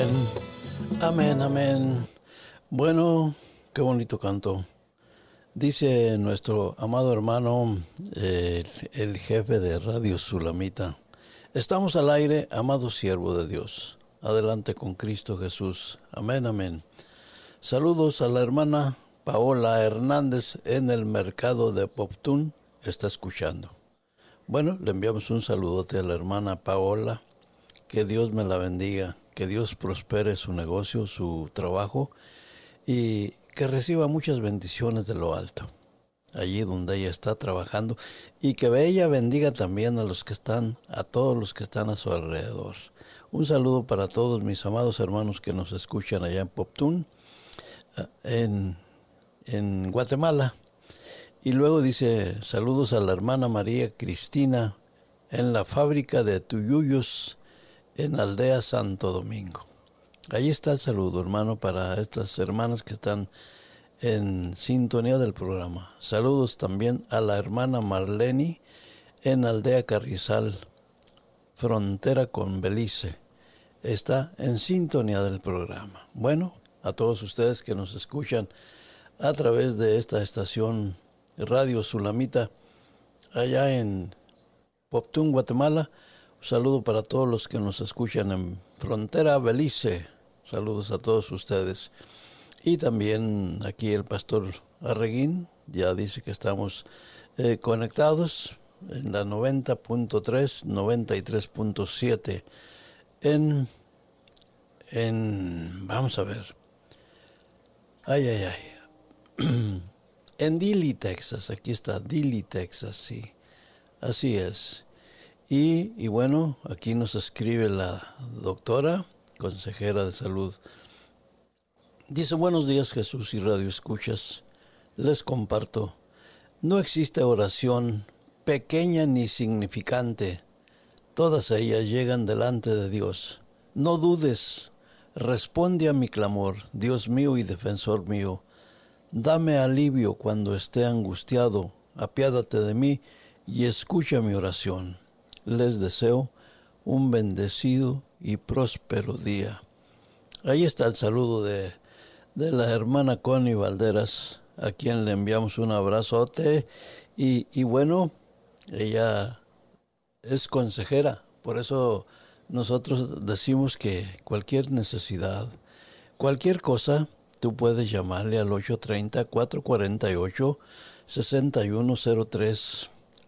amén, amén, amén. Bueno, qué bonito canto. Dice nuestro amado hermano, el jefe de Radio Sulamita. Estamos al aire, amado siervo de Dios. Adelante con Cristo Jesús. Amén, amén. Saludos a la hermana Paola Hernández en el mercado de Poptún. Está escuchando. Bueno, le enviamos un saludote a la hermana Paola. Que Dios me la bendiga. Que Dios prospere su negocio, su trabajo. Y que reciba muchas bendiciones de lo alto, allí donde ella está trabajando, y que ella bendiga también a todos los que están a su alrededor. Un saludo para todos mis amados hermanos que nos escuchan allá en Poptún, en Guatemala. Y luego dice, saludos a la hermana María Cristina en la fábrica de Tuyuyos en Aldea Santo Domingo. Ahí está el saludo, hermano, para estas hermanas que están en sintonía del programa. Saludos también a la hermana Marleni en Aldea Carrizal, frontera con Belice. Está en sintonía del programa. Bueno, a todos ustedes que nos escuchan a través de esta estación Radio Sulamita, allá en Poptún, Guatemala. Un saludo para todos los que nos escuchan en frontera Belice. Saludos a todos ustedes. Y también aquí el pastor Arreguín ya dice que estamos conectados en la 90.3, 93.7 vamos a ver. En Dilley, Texas. Aquí está, Dilley, Texas, sí. Así es. Y bueno, aquí nos escribe la doctora, consejera de salud. Dice, buenos días Jesús y Radio Escuchas. Les comparto, no existe oración pequeña ni significante. Todas ellas llegan delante de Dios. No dudes, responde a mi clamor, Dios mío y defensor mío. Dame alivio cuando esté angustiado, apiádate de mí y escucha mi oración. Les deseo un bendecido y próspero día. Ahí está el saludo de la hermana Connie Valderas, a quien le enviamos un abrazote. Y bueno, ella es consejera, por eso nosotros decimos que cualquier necesidad, cualquier cosa, tú puedes llamarle al 830-448-6103,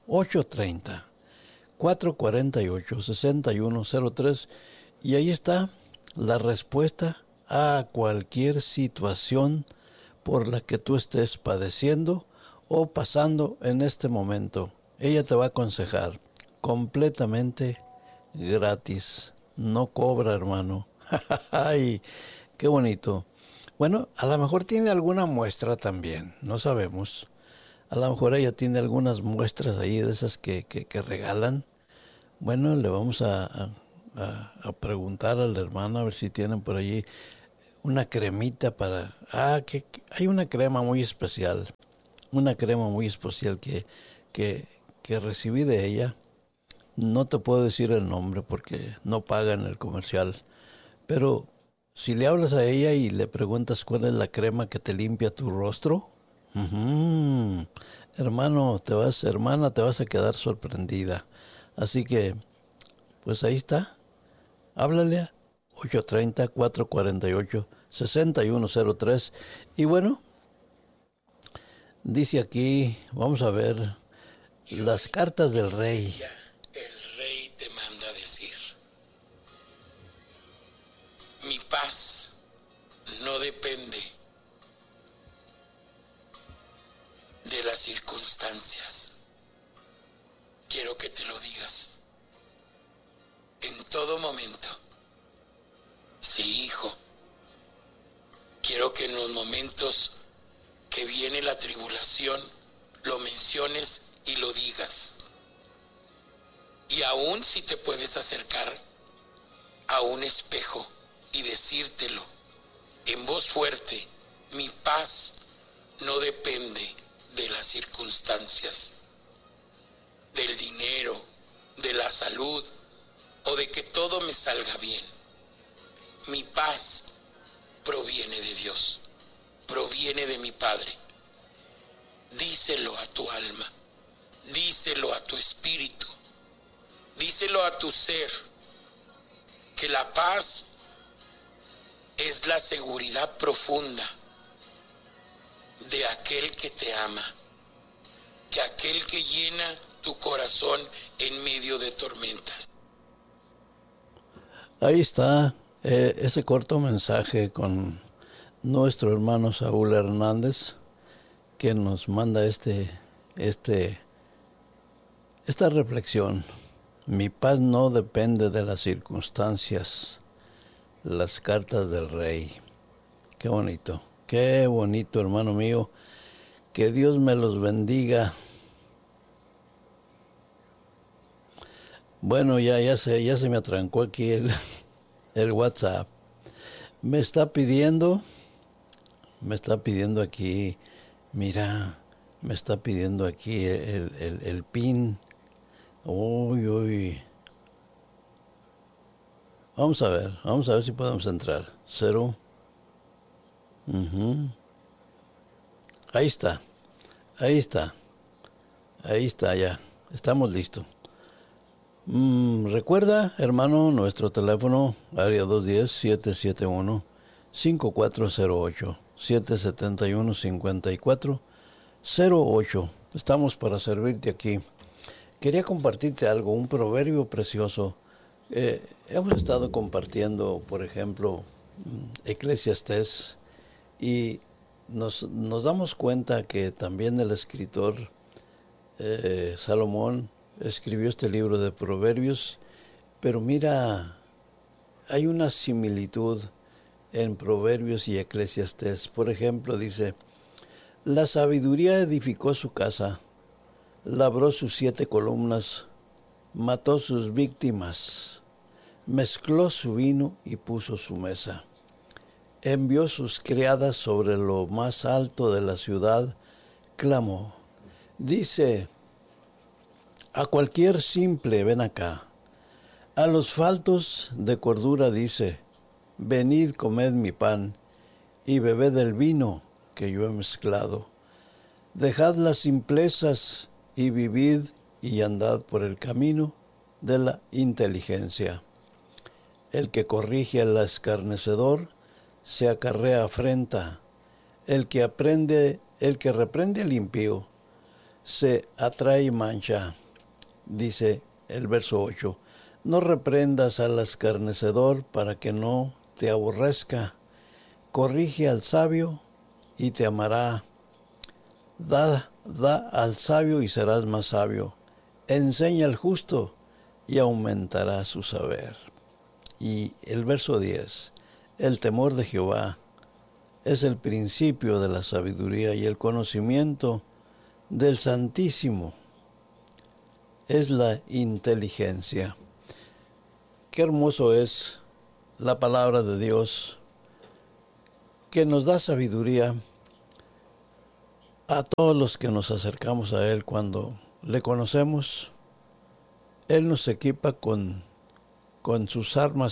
830-448-6103, y ahí está la respuesta a cualquier situación por la que tú estés padeciendo o pasando en este momento. Ella te va a aconsejar completamente gratis. No cobra, hermano. ¡Ay, qué bonito! Bueno, a lo mejor tiene alguna muestra también, no sabemos. A lo mejor ella tiene algunas muestras ahí de esas que regalan. Bueno, le vamos a preguntar a la hermana a ver si tienen por allí una cremita para... que hay una crema muy especial. Una crema muy especial que recibí de ella. No te puedo decir el nombre porque no pagan el comercial. Pero si le hablas a ella y le preguntas cuál es la crema que te limpia tu rostro, hermana, te vas a quedar sorprendida. Así que, pues ahí está. Háblale a 830-448-6103. Y bueno, dice aquí, vamos a ver las cartas del rey. El rey te manda a decir: mi paz no depende de las circunstancias. Quiero que te lo digas en todo momento. Sí, hijo, quiero que en los momentos que viene la tribulación lo menciones y lo digas. Y aún si te puedes acercar a un espejo y decírtelo en voz fuerte: mi paz no depende de las circunstancias, del dinero, de la salud o de que todo me salga bien. Mi paz proviene de Dios, proviene de mi Padre. Díselo a tu alma, díselo a tu espíritu, díselo a tu ser, que la paz es la seguridad profunda de aquel que te ama, que aquel que llena tu corazón en medio de tormentas. Ahí está ese corto mensaje con nuestro hermano Saúl Hernández, que nos manda esta reflexión. Mi paz no depende de las circunstancias. Las cartas del rey. Qué bonito, hermano mío. Que Dios me los bendiga. Bueno, ya se me atrancó aquí el WhatsApp. Me está pidiendo aquí, mira, me está pidiendo aquí el PIN. Uy. Vamos a ver si podemos entrar. 0. Ahí está ya. Estamos listos. Recuerda, hermano, nuestro teléfono, área 210-771-5408, 771-5408. Estamos para servirte aquí. Quería compartirte algo, un proverbio precioso. Hemos estado compartiendo, por ejemplo, Eclesiastés, y nos damos cuenta que también el escritor Salomón escribió este libro de Proverbios, pero mira, hay una similitud en Proverbios y Eclesiastés. Por ejemplo, dice: la sabiduría edificó su casa, labró sus 7 columnas, mató sus víctimas, mezcló su vino y puso su mesa. Envió sus criadas sobre lo más alto de la ciudad, clamó. Dice a cualquier simple: ven acá. A los faltos de cordura dice: venid, comed mi pan, y bebed el vino que yo he mezclado. Dejad las simplezas y vivid y andad por el camino de la inteligencia. El que corrige al escarnecedor se acarrea afrenta. El que reprende al impío se atrae mancha. Dice el verso 8: no reprendas al escarnecedor para que no te aborrezca. Corrige al sabio y te amará. Da al sabio y serás más sabio. Enseña al justo y aumentará su saber. Y el verso 10: el temor de Jehová es el principio de la sabiduría, y el conocimiento del Santísimo es la inteligencia. Qué hermoso es la palabra de Dios, que nos da sabiduría a todos los que nos acercamos a Él. Cuando le conocemos, Él nos equipa con sus armas